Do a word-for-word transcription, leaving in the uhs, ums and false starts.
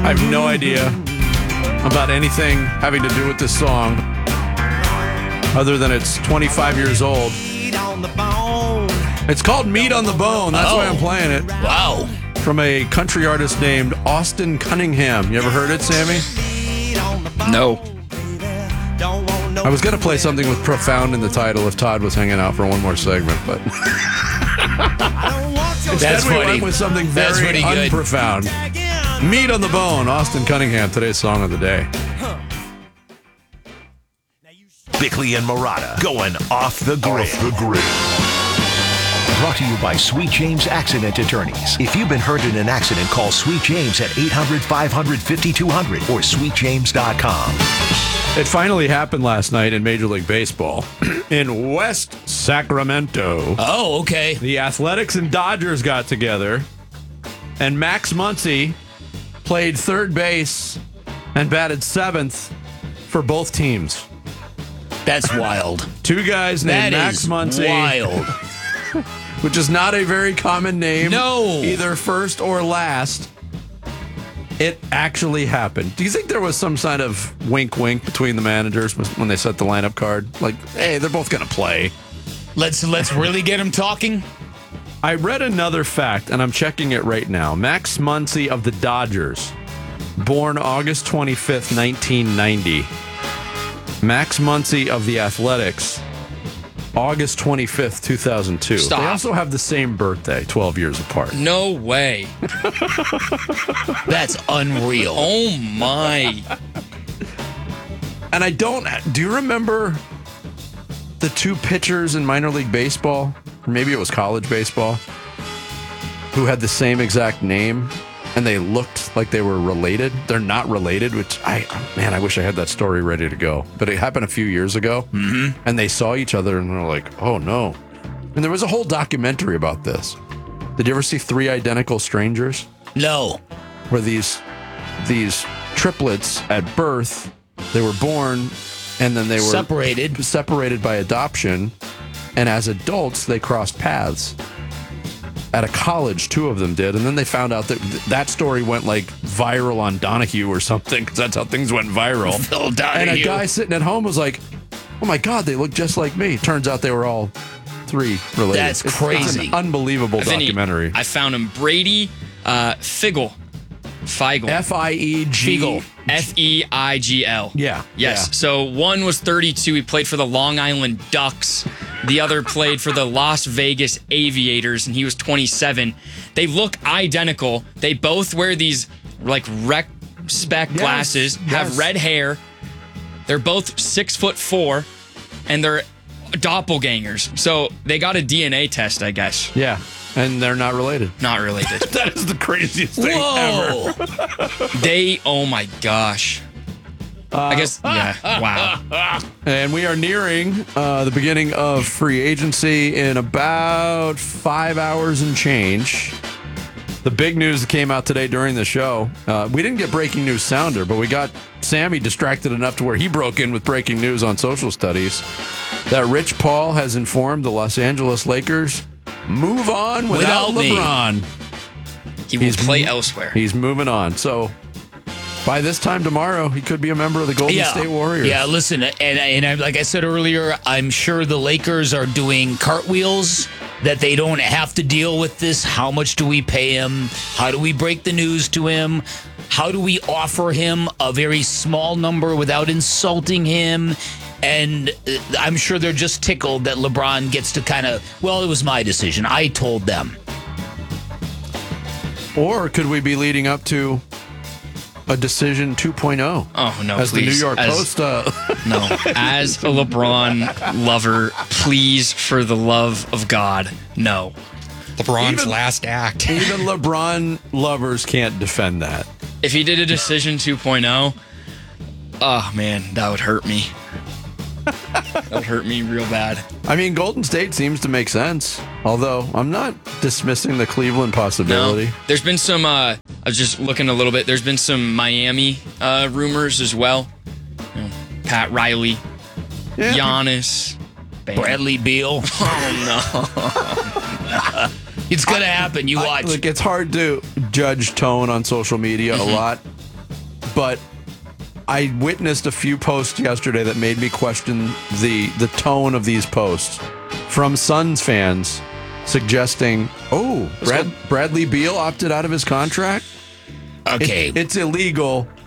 I have no idea about anything having to do with this song other than it's twenty-five years old. It's called Meat on the Bone. That's oh. why I'm playing it. Wow. From a country artist named Austin Cunningham. You ever heard it, Sammy? No. I was going to play something with profound in the title if Todd was hanging out for one more segment, but That's we funny. went with something That's very pretty good. unprofound. Meat on the Bone, Austin Cunningham, today's song of the day. Bickley and Marotta going off the grid. Off the grid. Brought to you by Sweet James Accident Attorneys. If you've been hurt in an accident, call Sweet James at eight hundred, five hundred, fifty-two hundred or sweet james dot com. It finally happened last night in Major League Baseball in West Sacramento. Oh, okay. The Athletics and Dodgers got together, and Max Muncy played third base and batted seventh for both teams. That's wild. Two guys named That Max is Muncy, wild. which is not a very common name. No. Either first or last. It actually happened. Do you think there was some kind of wink-wink between the managers when they set the lineup card? Like, hey, they're both going to play. Let's let's really get him talking. I read another fact, and I'm checking it right now. Max Muncy of the Dodgers, born August twenty-fifth, nineteen ninety. Max Muncy of the Athletics, August twenty-fifth, two thousand two. Stop. They also have the same birthday, twelve years apart. No way. That's unreal. Oh, my. And I don't... Do you remember the two pitchers in minor league baseball, or maybe it was college baseball, who had the same exact name, and they looked like they were related? They're not related, which I... Man, I wish I had that story ready to go. But it happened a few years ago, mm-hmm. and they saw each other, and they're like, oh, no. And there was a whole documentary about this. Did you ever see Three Identical Strangers? No. Where these these triplets at birth, they were born, and then they were Separated. separated by adoption, and as adults they crossed paths. At a college, two of them did, and then they found out that that story went like viral on Donahue or something, because that's how things went viral. Phil Donahue. And a guy sitting at home was like, "Oh my God, they look just like me." Turns out they were all three related. That's It's- crazy. It's an unbelievable Vinny, documentary. I found him. Brady uh, Figel. Feigl. F I E G. Feigl. F E I G L. Yeah. Yes. Yeah. So one was thirty-two. He played for the Long Island Ducks. The other played for the Las Vegas Aviators, and he was twenty-seven. They look identical. They both wear these like rec spec Yes, glasses, have yes. red hair. They're both six foot four, and they're doppelgangers. So they got a D N A test, I guess. Yeah. And they're not related. Not related. That is the craziest thing Whoa. ever. They, oh my gosh. I guess, yeah, wow. And we are nearing uh, the beginning of free agency in about five hours and change. The big news that came out today during the show, uh, we didn't get breaking news sounder, but we got Sammy distracted enough to where he broke in with breaking news on social studies that Rich Paul has informed the Los Angeles Lakers, move on without, Without me. LeBron. He will He's play mo- elsewhere. He's moving on. So by this time tomorrow, he could be a member of the Golden State Warriors. Yeah, listen, and, and I, like I said earlier, I'm sure the Lakers are doing cartwheels that they don't have to deal with this. How much do we pay him? How do we break the news to him? How do we offer him a very small number without insulting him? And uh, I'm sure they're just tickled that LeBron gets to kind of, well, it was my decision. I told them. Or could we be leading up to a decision two point oh? Oh, no, As please. the New York As- Post. Uh, No. As a LeBron lover, please, for the love of God, no. LeBron's Even- last act. even LeBron lovers can't defend that. If he did a decision two point oh, oh, man, that would hurt me. That would hurt me real bad. I mean, Golden State seems to make sense. Although, I'm not dismissing the Cleveland possibility. No. There's been some, uh, I was just looking a little bit, there's been some Miami uh, rumors as well. You know, Pat Riley, Yeah. Giannis, Bam. Bradley Beal. Oh, no. It's going to happen. You I- watch. look, it's hard to judge tone on social media Mm-hmm. a lot. but I witnessed a few posts yesterday that made me question the the tone of these posts from Suns fans suggesting, oh, Brad, Bradley Beal opted out of his contract. Okay. It, it's illegal.